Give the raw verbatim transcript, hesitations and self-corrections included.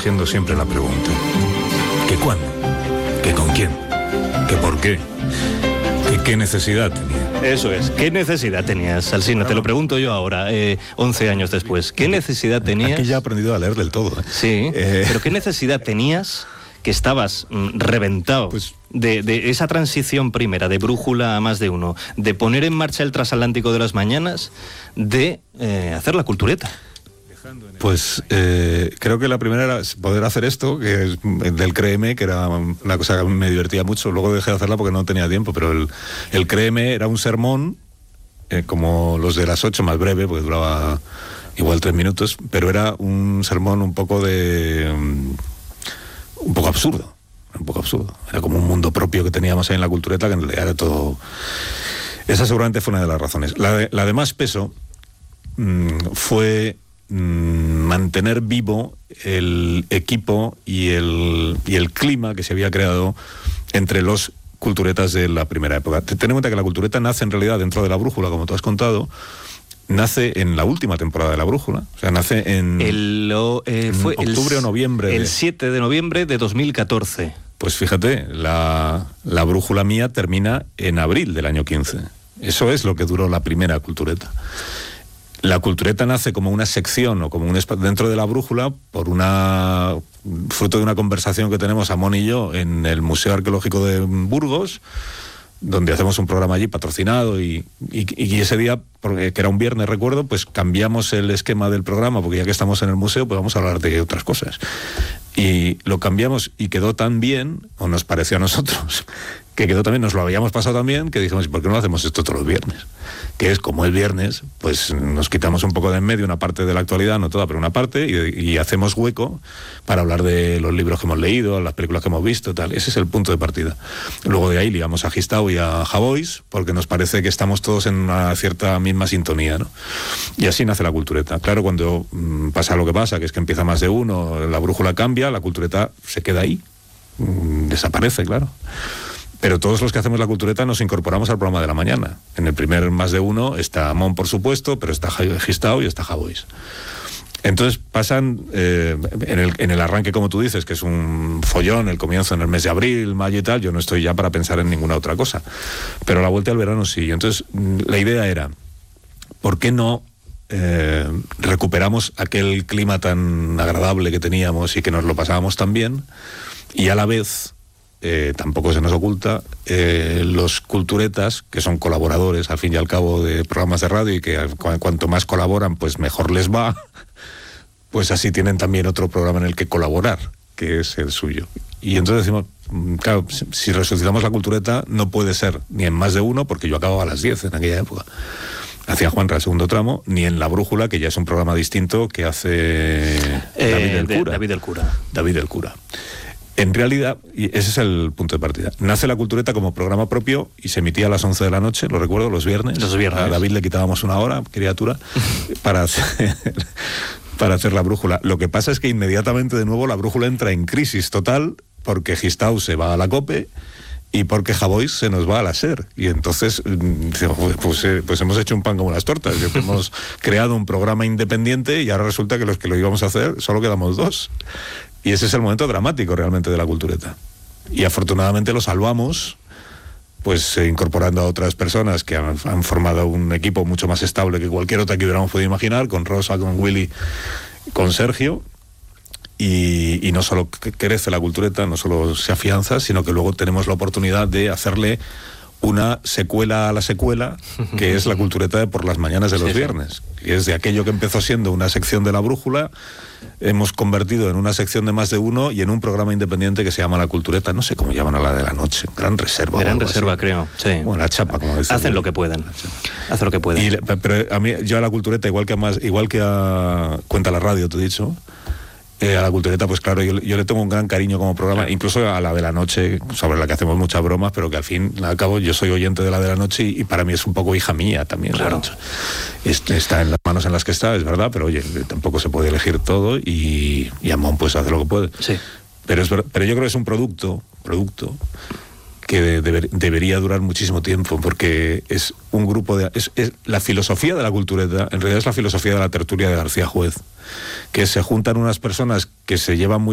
surgiendo siempre la pregunta: ¿qué cuándo? ¿Qué con quién? ¿Qué por qué? ¿Qué, qué necesidad tenía? Eso es. ¿Qué necesidad tenías, Alsina? No. Te lo pregunto yo ahora, eh, once años después. ¿Qué necesidad tenías? Aquí ya he aprendido a leer del todo. ¿eh? Sí, eh... pero ¿qué necesidad tenías que estabas mm, reventado pues... de, de esa transición primera, de brújula a más de uno, de poner en marcha el transatlántico de las mañanas, de eh, hacer la cultureta? Pues eh, creo que la primera era poder hacer esto, que es del Créeme, que era una cosa que me divertía mucho. Luego dejé de hacerla porque no tenía tiempo, pero el, el Créeme era un sermón, eh, como los de las ocho, más breve, porque duraba igual tres minutos, pero era un sermón un poco de... Um, un poco absurdo, un poco absurdo. Era como un mundo propio que teníamos ahí en la cultureta, que en realidad era todo... Esa seguramente fue una de las razones. La de, la de más peso mmm, fue... mantener vivo el equipo y el, y el clima que se había creado entre los culturetas de la primera época. Ten en cuenta que la cultureta nace en realidad dentro de la brújula, como tú has contado, nace en la última temporada de la brújula, o sea, nace en, el, eh, fue en octubre el, o noviembre. El de, siete de noviembre de dos mil catorce. Pues fíjate, la, la brújula mía termina en abril del año quince. Eso es lo que duró la primera cultureta. La cultureta nace como una sección o como un espacio dentro de la brújula por una fruto de una conversación que tenemos Amón y yo en el Museo Arqueológico de Burgos, donde hacemos un programa allí patrocinado y, y, y ese día, porque, que era un viernes recuerdo, pues cambiamos el esquema del programa, porque ya que estamos en el museo pues vamos a hablar de otras cosas. Y lo cambiamos y quedó tan bien, o nos pareció a nosotros, que quedó también, nos lo habíamos pasado también, que dijimos, ¿por qué no hacemos esto todos los viernes? Que es como el viernes, pues nos quitamos un poco de en medio una parte de la actualidad, no toda, pero una parte, y, y hacemos hueco para hablar de los libros que hemos leído, las películas que hemos visto, tal. Ese es el punto de partida. Luego de ahí ligamos a Gistau y a Javois, porque nos parece que estamos todos en una cierta misma sintonía, ¿no? Y así nace la cultureta. Claro, cuando mmm, pasa lo que pasa, que es que empieza más de uno, la brújula cambia, la cultureta se queda ahí, mmm, desaparece, claro. Pero todos los que hacemos la cultureta nos incorporamos al programa de la mañana. En el primer más de uno está Amón, por supuesto, pero está Gistau y está Javois. Entonces pasan, eh, en, el, en el arranque, como tú dices, que es un follón, el comienzo en el mes de abril, mayo y tal, yo no estoy ya para pensar en ninguna otra cosa. Pero la vuelta al verano sí. Entonces la idea era, ¿por qué no eh, recuperamos aquel clima tan agradable que teníamos y que nos lo pasábamos tan bien? Y a la vez... Eh, tampoco se nos oculta, eh, los culturetas, que son colaboradores al fin y al cabo de programas de radio y que cu- cuanto más colaboran pues mejor les va, pues así tienen también otro programa en el que colaborar, que es el suyo. Y entonces decimos, claro, si, si resucitamos la cultureta no puede ser ni en más de uno, porque yo acababa a las diez en aquella época, hacía Juanra el segundo tramo, ni en La Brújula, que ya es un programa distinto que hace eh, David el Cura. David el Cura. David el Cura. En realidad, y ese es el punto de partida, nace la cultureta como programa propio y se emitía a las once de la noche, lo recuerdo, los viernes. Los viernes. A David le quitábamos una hora, criatura, para hacer, para hacer La Brújula. Lo que pasa es que inmediatamente de nuevo La Brújula entra en crisis total porque Gistau se va a la COPE y porque Javois se nos va a la SER. Y entonces, pues, pues, pues hemos hecho un pan como las tortas. Hemos creado un programa independiente y ahora resulta que los que lo íbamos a hacer solo quedamos dos. Y ese es el momento dramático realmente de la cultureta. Y afortunadamente lo salvamos, pues eh, incorporando a otras personas que han, han formado un equipo mucho más estable que cualquier otra que hubiéramos podido imaginar, con Rosa, con Willy, con Sergio. Y, y no solo crece la cultureta, no solo se afianza, sino que luego tenemos la oportunidad de hacerle una secuela a la secuela, que es la cultureta de por las mañanas de los sí, viernes. Y es de aquello que empezó siendo una sección de La Brújula, hemos convertido en una sección de más de uno y en un programa independiente que se llama La Cultureta, no sé cómo llaman a la de la noche, Gran Reserva. Gran Reserva, así. Creo, sí. Bueno, la chapa, como decía. Hacen lo que pueden, hacen lo que pueden. Y, pero a mí, yo a La Cultureta, igual que a, más, igual que a Cuenta la Radio, te he dicho, Eh, a La Cultureta, pues claro, yo, yo le tengo un gran cariño como programa, incluso a la de la noche, sobre la que hacemos muchas bromas, pero que al fin y al cabo yo soy oyente de la de la noche y, y para mí es un poco hija mía también. Claro. Es, está en las manos en las que está, es verdad, pero oye, tampoco se puede elegir todo y, y Amón pues hace lo que puede. Sí. Pero, es, pero yo creo que es un producto, producto que de, de, debería durar muchísimo tiempo, porque es un grupo de... Es, es, la filosofía de La Cultureta, en realidad es la filosofía de la tertulia de García Juez, que se juntan unas personas que se llevan muy